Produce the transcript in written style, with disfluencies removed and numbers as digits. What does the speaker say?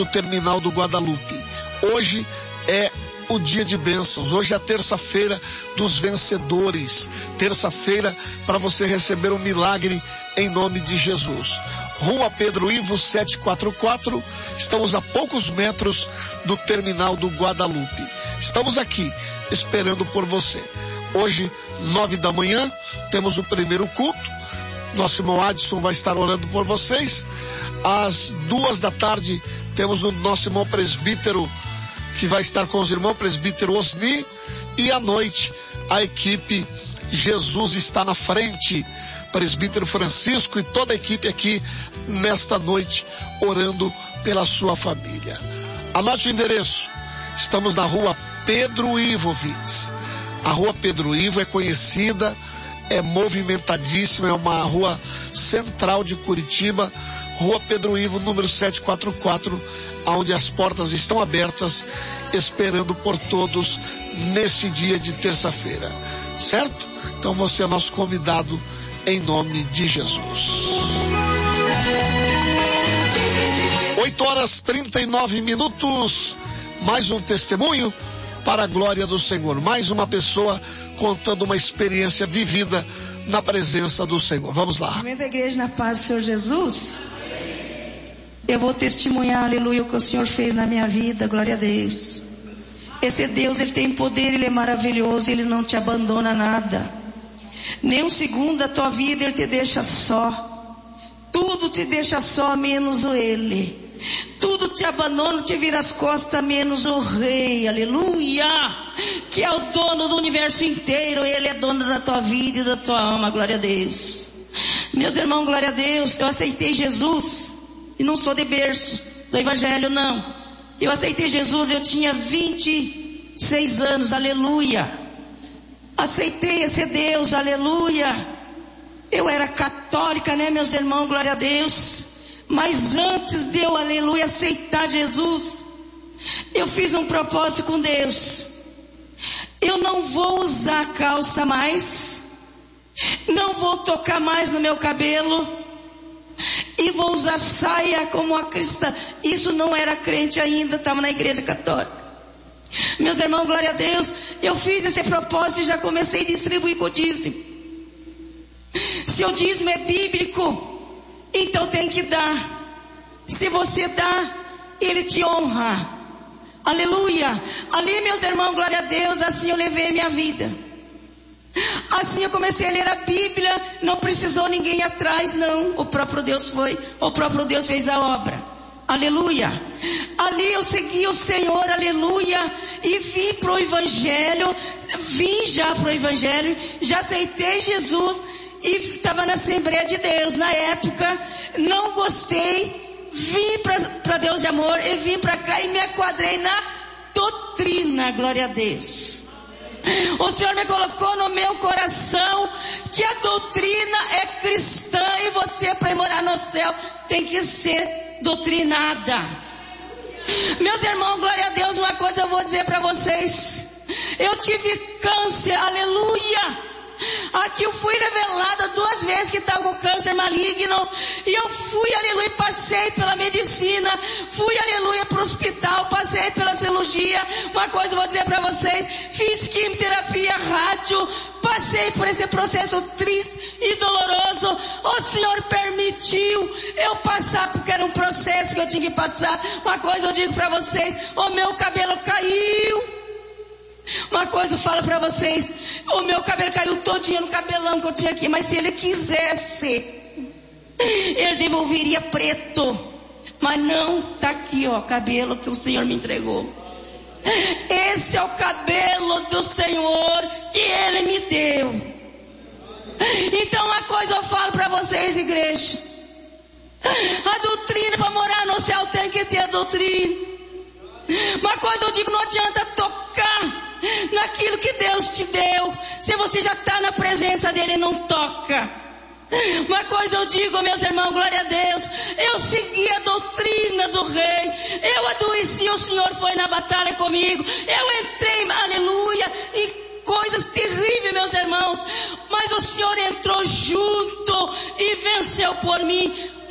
do Terminal do Guadalupe. Hoje é o dia de bênçãos, hoje é a terça-feira dos vencedores, terça-feira para você receber um milagre em nome de Jesus. Rua Pedro Ivo 744, estamos a poucos metros do Terminal do Guadalupe. Estamos aqui esperando por você. Hoje, 9 da manhã, temos o primeiro culto. Nosso irmão Adson vai estar orando por vocês. Às 2 da tarde, temos o nosso irmão presbítero, que vai estar com os irmãos, presbítero Osni. E à noite, a equipe Jesus está na frente, presbítero Francisco e toda a equipe aqui nesta noite, orando pela sua família. Anote o endereço. Estamos na rua Pedro Ivo, Vins. A rua Pedro Ivo é conhecida, é movimentadíssima, é uma rua central de Curitiba, Rua Pedro Ivo, número 744, onde as portas estão abertas, esperando por todos nesse dia de terça-feira, certo? Então você é nosso convidado em nome de Jesus. 8h39, mais um testemunho para a glória do Senhor, mais uma pessoa contando uma experiência vivida na presença do Senhor. Vamos lá. Amém da igreja, na paz do Senhor Jesus. Eu vou testemunhar, aleluia, o que o Senhor fez na minha vida, glória a Deus. Esse Deus, Ele tem poder, Ele é maravilhoso, Ele não te abandona nada. Nem um segundo da tua vida Ele te deixa só. Tudo te deixa só, menos o Ele. Tudo te abandona, te vira as costas, menos o Rei, aleluia, que é o dono do universo inteiro. Ele é dono da tua vida e da tua alma, glória a Deus. Meus irmãos, glória a Deus, eu aceitei Jesus, e não sou de berço do evangelho, não. Eu aceitei Jesus, eu tinha 26 anos, aleluia. Aceitei esse Deus, aleluia. Eu era católica, né, meus irmãos, glória a Deus. Mas antes de eu, aleluia, aceitar Jesus, eu fiz um propósito com Deus. Eu não vou usar calça mais, não vou tocar mais no meu cabelo, e vou usar saia como a cristã. Isso não era crente ainda, estava na igreja católica. Meus irmãos, glória a Deus, eu fiz esse propósito e já comecei a distribuir com o dízimo. Se o dízimo é bíblico, então tem que dar. Se você dá, Ele te honra. Aleluia. Ali, meus irmãos, glória a Deus, assim eu levei a minha vida. Assim eu comecei a ler a Bíblia. Não precisou ninguém ir atrás, não. O próprio Deus foi. O próprio Deus fez a obra. Aleluia. Ali eu segui o Senhor, aleluia, e vim para o Evangelho. Vim já para o Evangelho. Já aceitei Jesus. E estava na Assembleia de Deus na época, não gostei, vim para Deus de amor, e vim para cá e me enquadrei na doutrina, glória a Deus. O Senhor me colocou no meu coração que a doutrina é cristã, e você, para morar no céu, tem que ser doutrinada. Meus irmãos, glória a Deus, uma coisa eu vou dizer para vocês, eu tive câncer, aleluia. Aqui eu fui revelada 2 vezes que estava com câncer maligno. E eu fui, aleluia, passei pela medicina. Fui, aleluia, para o hospital. Passei pela cirurgia. Uma coisa eu vou dizer para vocês. Fiz quimioterapia, rádio. Passei por esse processo triste e doloroso. O Senhor permitiu eu passar, porque era um processo que eu tinha que passar. Uma coisa eu digo para vocês. O meu cabelo caiu. Uma coisa eu falo para vocês, o meu cabelo caiu todinho no cabelão que eu tinha aqui, mas se Ele quisesse, Ele devolveria preto, mas não, tá aqui ó, cabelo que o Senhor me entregou. Esse é o cabelo do Senhor que Ele me deu. Então uma coisa eu falo para vocês, igreja, a doutrina para morar no céu tem que ter a doutrina. Uma coisa eu digo, não adianta tocar naquilo que Deus te deu, se você já está na presença dele, não toca. Uma coisa eu digo, meus irmãos, glória a Deus, eu segui a doutrina do Rei, eu adoeci, o Senhor foi na batalha comigo, eu entrei, aleluia, em coisas terríveis, meus irmãos, mas o Senhor entrou junto e venceu por mim.